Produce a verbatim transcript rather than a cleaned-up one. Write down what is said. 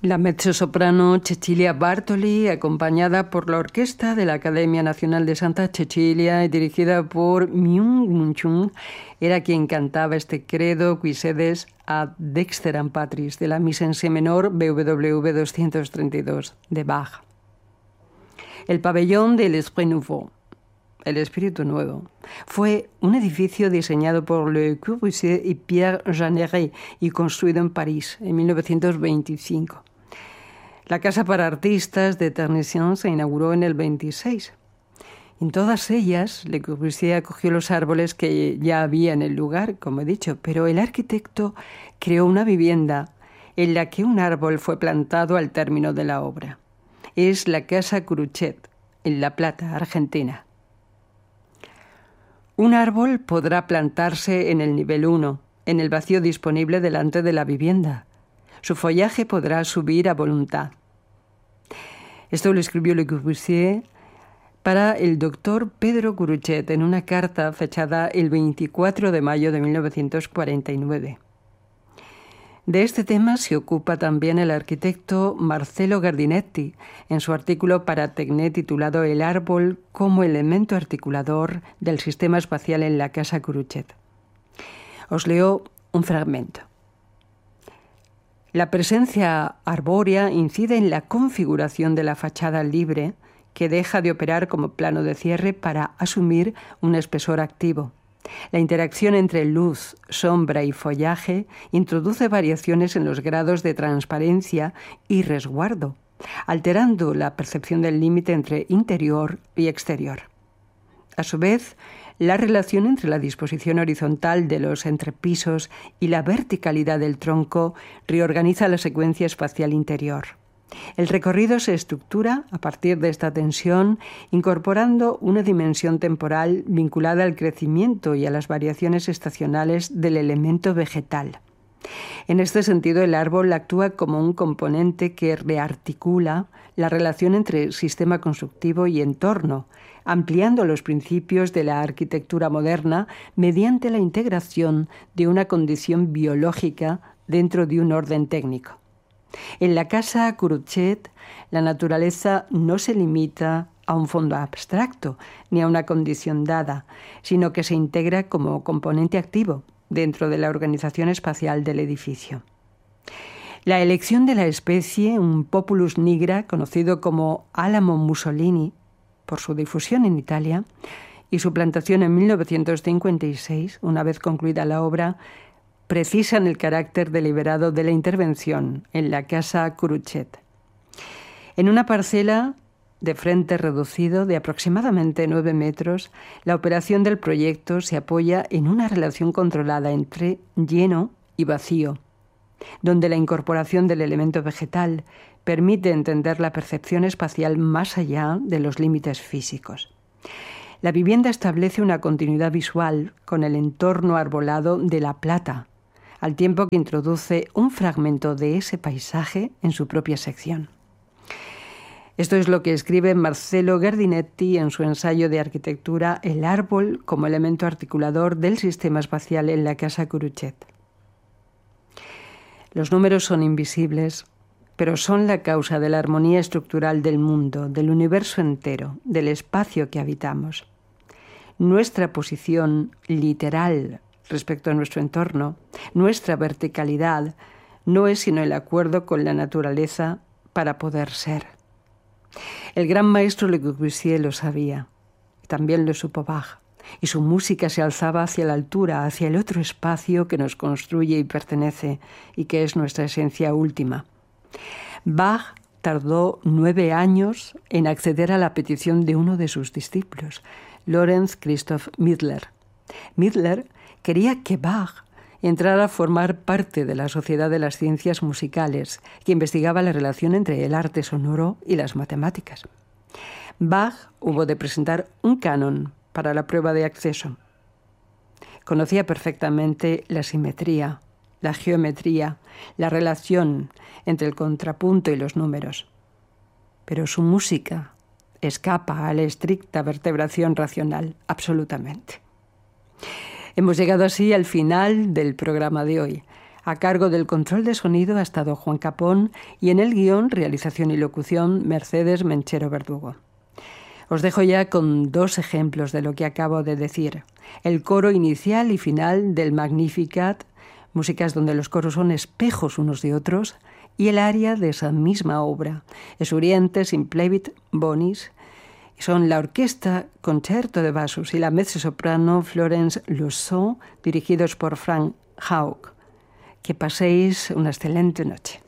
La mezzosoprano Cecilia Bartoli, acompañada por la orquesta de la Academia Nacional de Santa Cecilia y dirigida por Myung Chung, era quien cantaba este credo qui sedes ad dexteram patris de la misa en si menor B W V doscientos treinta y dos de Bach. El pabellón del Esprit Nouveau, el Espíritu Nuevo, fue un edificio diseñado por Le Corbusier y Pierre Jeanneret y construido en París en mil novecientos veinticinco. La Casa para Artistas de Terneuzen se inauguró en el veintiséis. En todas ellas, Le Corbusier acogió los árboles que ya había en el lugar, como he dicho, pero el arquitecto creó una vivienda en la que un árbol fue plantado al término de la obra. Es la Casa Curuchet, en La Plata, Argentina. Un árbol podrá plantarse en el nivel uno, en el vacío disponible delante de la vivienda. Su follaje podrá subir a voluntad. Esto lo escribió Le Corbusier para el doctor Pedro Curuchet en una carta fechada el veinticuatro de mayo de mil novecientos cuarenta y nueve. De este tema se ocupa también el arquitecto Marcello Guerdinetti en su artículo para Tecnet titulado El árbol como elemento articulador del sistema espacial en la Casa Curuchet. Os leo un fragmento. La presencia arbórea incide en la configuración de la fachada libre, que deja de operar como plano de cierre para asumir un espesor activo. La interacción entre luz, sombra y follaje introduce variaciones en los grados de transparencia y resguardo, alterando la percepción del límite entre interior y exterior. A su vez, la relación entre la disposición horizontal de los entrepisos y la verticalidad del tronco reorganiza la secuencia espacial interior. El recorrido se estructura a partir de esta tensión, incorporando una dimensión temporal vinculada al crecimiento y a las variaciones estacionales del elemento vegetal. En este sentido, el árbol actúa como un componente que rearticula la relación entre sistema constructivo y entorno, ampliando los principios de la arquitectura moderna mediante la integración de una condición biológica dentro de un orden técnico. En la Casa Curuchet, la naturaleza no se limita a un fondo abstracto ni a una condición dada, sino que se integra como componente activo dentro de la organización espacial del edificio. La elección de la especie, un Populus nigra, conocido como Álamo Mussolini, por su difusión en Italia, y su plantación en mil novecientos cincuenta y seis, una vez concluida la obra, precisan el carácter deliberado de la intervención en la Casa Curuchet. En una parcela de frente reducido de aproximadamente nueve metros, la operación del proyecto se apoya en una relación controlada entre lleno y vacío, donde la incorporación del elemento vegetal permite entender la percepción espacial más allá de los límites físicos. La vivienda establece una continuidad visual con el entorno arbolado de La Plata, al tiempo que introduce un fragmento de ese paisaje en su propia sección. Esto es lo que escribe Marcello Guerdinetti en su ensayo de arquitectura El árbol como elemento articulador del sistema espacial en la Casa Curuchet. Los números son invisibles, pero son la causa de la armonía estructural del mundo, del universo entero, del espacio que habitamos. Nuestra posición literal respecto a nuestro entorno, nuestra verticalidad, no es sino el acuerdo con la naturaleza para poder ser. El gran maestro Le Corbusier lo sabía, también lo supo Bach, y su música se alzaba hacia la altura, hacia el otro espacio que nos construye y pertenece, y que es nuestra esencia última. Bach tardó nueve años en acceder a la petición de uno de sus discípulos, Lorenz Christoph Midler. Midler quería que Bach entrara a formar parte de la Sociedad de las Ciencias Musicales, que investigaba la relación entre el arte sonoro y las matemáticas. Bach hubo de presentar un canon para la prueba de acceso. Conocía perfectamente la simetría, la geometría, la relación entre el contrapunto y los números. Pero su música escapa a la estricta vertebración racional, absolutamente. Hemos llegado así al final del programa de hoy. A cargo del control de sonido ha estado Juan Capón y en el guión, realización y locución, Mercedes Menchero Verdugo. Os dejo ya con dos ejemplos de lo que acabo de decir. El coro inicial y final del Magnificat, músicas donde los coros son espejos unos de otros, y el aria de esa misma obra, Esurientes in plebit bonis, son la orquesta Concerto de Bassos y la mezzosoprano Florence Lusson, dirigidos por Frank Hauck. Que paséis una excelente noche.